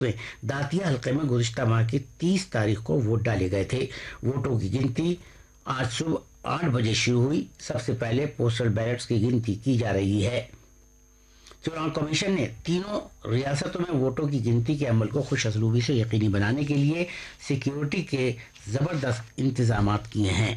दातिया हल्के में गुज़िश्ता माह की 30 तारीख को वोट डाले गए थे। वोटों की गिनती आज सुबह 8 बजे शुरू हुई। सबसे पहले पोस्टल बैलेट्स की गिनती की जा रही है। चुनाव कमीशन ने तीनों रियासतों में वोटों की गिनती के अमल को खुश असलूबी से यकीनी बनाने के लिए सिक्योरिटी के जबरदस्त इंतजाम किए हैं।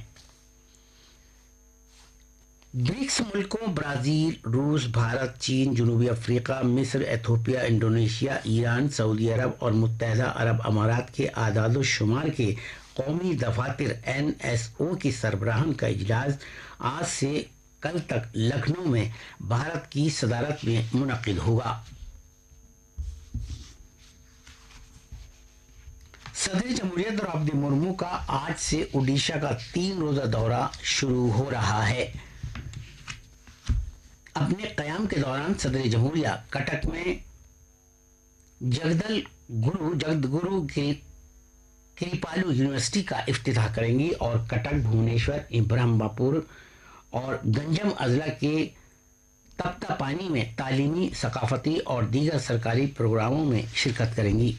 ब्रिक्स मुल्कों ब्राजील, रूस, भारत, चीन, जनूबी अफ्रीका, मिस्र, एथोपिया, इंडोनेशिया, ईरान, सऊदी अरब और मुत्तहदा अरब अमारात के आदाद शुमार के कौमी दफातर NSO की सरबराहान का इजलास आज से कल तक लखनऊ में भारत की सदारत में मुनक्किद होगा। सदर जमहूरियत द्रौपदी मुर्मू का आज से ओडिशा का 3 रोजा दौरा शुरू हो रहा है। अपने कयाम के दौरान सदर जमहूरिया कटक में जगतगुरु कृपालु यूनिवर्सिटी का इफ्तिताह करेंगी और कटक, भुवनेश्वर, इब्राहिमपुर और गंजम अजला के तप्तापानी में तालीमी, सकाफती और दीगर सरकारी प्रोग्रामों में शिरकत करेंगी।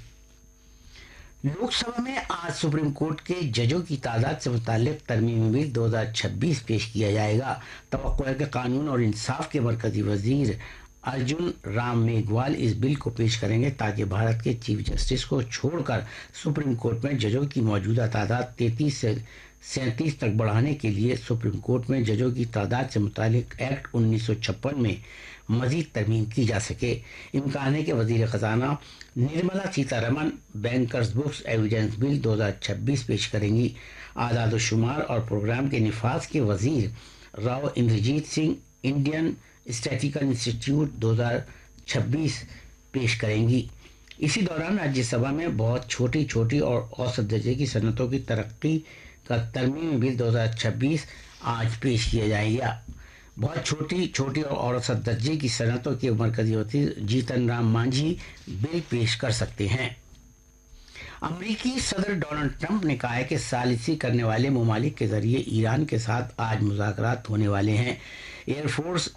लोकसभा में आज सुप्रीम कोर्ट के जजों की तादाद से मुताल्लिक तरमीमी बिल 2026 पेश किया जाएगा। तवक्को है कि कानून और इंसाफ के मरकजी वजीर अर्जुन राम मेघवाल इस बिल को पेश करेंगे ताकि भारत के चीफ जस्टिस को छोड़कर सुप्रीम कोर्ट में जजों की मौजूदा तादाद 33 से 37 तक बढ़ाने के लिए सुप्रीम कोर्ट में जजों की तादाद से मुतालिक एक्ट 1956 में मजीद तरमीम की जा सके। इम्कान है कि वजीर खजाना Nirmala Sitharaman bankers books evidence bill 2026 पेश करेंगी। आज़ाद शुमार और प्रोग्राम के निफाज के वजीर Rao Inderjit Singh Indian statistical institute 2026 पेश करेंगी। इसी दौरान राज्यसभा में बहुत छोटी छोटी और औसत दर्जे की सनतों की तरक्की का तरमीमी बिल 2026 आज पेश किया जाएगा। बहुत छोटी छोटी और औसत दर्जे की सनतों के मरकजी वजीर जीतन राम मांझी बिल पेश कर सकते हैं। अमेरिकी सदर डोनाल्ड ट्रंप ने कहा है कि सालिसी करने वाले ममालिक के जरिए ईरान के साथ आज मुज़ाकरात होने वाले हैं। एयरफोर्स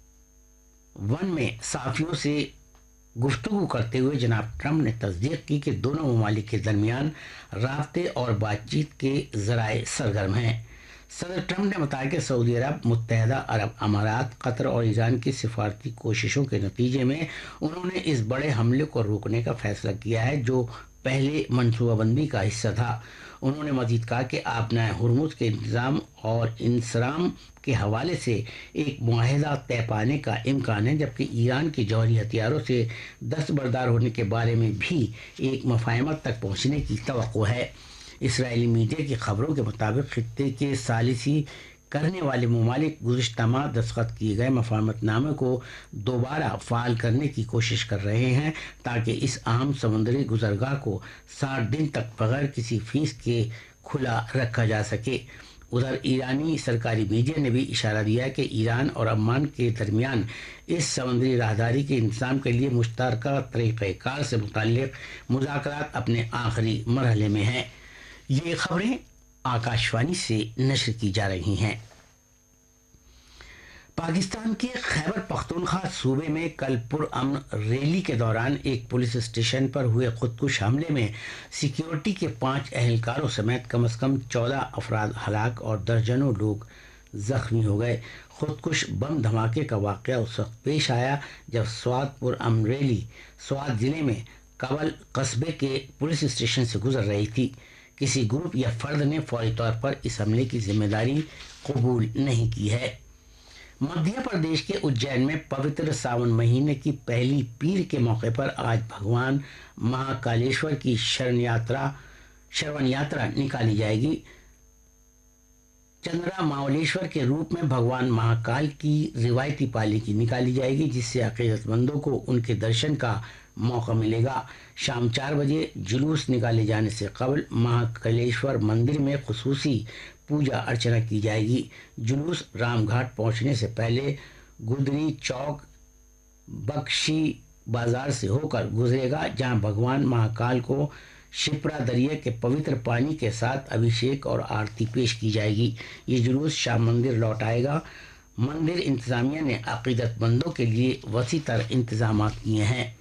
1 में साफियों से गुफ्तगू करते हुए जनाब ट्रंप ने तस्दीक की कि दोनों ममालिक के दरमियान राब्ते और बातचीत के जराए सरगर्म हैं। सदर ट्रंप ने बताया कि सऊदी अरब, मुत्तहदा अरब अमारात, कतर और ईरान की सिफारती कोशिशों के नतीजे में उन्होंने इस बड़े हमले को रोकने का फैसला किया है जो पहले मनसूबाबंदी का हिस्सा था। उन्होंने मजीद कहा कि आबनाए हुर्मुज के इंतजाम और इंसराम के हवाले से एक मुआहदा तय पाने का इम्कान है, जबकि ईरान के जौहरी हथियारों से दस्तबरदार होने के बारे में भी एक मफाहमत तक पहुंचने की तवक्को है। इसराइली मीडिया की खबरों के मुताबिक खित्ते के सालिसी करने वाले ममालिक गुज़िश्ता माह दस्तखत किए गए मफाहमतनामे को दोबारा फ़ाल करने की कोशिश कर रहे हैं ताकि इस अहम समुद्री गुजरगाह को 60 दिन तक बगैर किसी फीस के खुला रखा जा सके। उधर ईरानी सरकारी मीडिया ने भी इशारा दिया है कि ईरान और अम्मान के दरमियान इस समुद्री राहदारी के इंतजाम के लिए मुश्तरका तरीक़ेकार से मुताल्लिक़ मुज़ाकरात अपने आखिरी मरहले में हैं। ये खबरें आकाशवाणी से नशर की जा रही हैं। पाकिस्तान के खैबर पख्तूनख्वा सूबे में कल पुरअमन रैली के दौरान एक पुलिस स्टेशन पर हुए खुदकुश हमले में सिक्योरिटी के 5 अहलकारों समेत कम से कम 14 अफराद हलाक और दर्जनों लोग जख्मी हो गए। खुदकुश बम धमाके का वाक़या उस वक्त पेश आया जब स्वात पुरअमन रैली स्वात जिले में कबल कस्बे के पुलिस स्टेशन से गुजर रही थी। किसी ग्रुप या फर्द ने फौरी तौर पर इस हमले की जिम्मेदारी कबूल नहीं की है। मध्य प्रदेश के उज्जैन में पवित्र सावन महीने की पहली पीर के मौके पर आज भगवान महाकालेश्वर की श्रवण यात्रा निकाली जाएगी। चंद्रा मावलेश्वर के रूप में भगवान महाकाल की रिवायती पालकी निकाली जाएगी, जिससे अकीदतमंदों को उनके दर्शन का मौका मिलेगा। शाम 4 बजे जुलूस निकाले जाने से कबल महाकालेश्वर मंदिर में खुसूसी पूजा अर्चना की जाएगी। जुलूस रामघाट पहुंचने से पहले गुदरी चौक बख्शी बाजार से होकर गुजरेगा, जहां भगवान महाकाल को शिप्रा दरिया के पवित्र पानी के साथ अभिषेक और आरती पेश की जाएगी। ये जुलूस शाम मंदिर लौट आएगा। मंदिर इंतजामिया ने अकीदतमंदों के लिए वसी तर इंतजाम किए हैं।